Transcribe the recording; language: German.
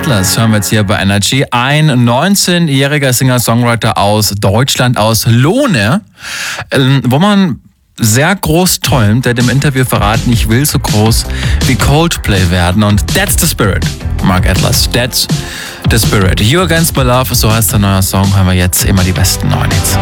Atlas hören wir jetzt hier bei Energy. Ein 19-jähriger Singer-Songwriter aus Deutschland, aus Lohne, wo man sehr groß träumt, der hat im Interview verraten, ich will so groß wie Coldplay werden. Und that's the spirit, Mark Atlas. That's the spirit. You Against My Love, so heißt der neue Song, hören wir jetzt immer die besten neuen Hits.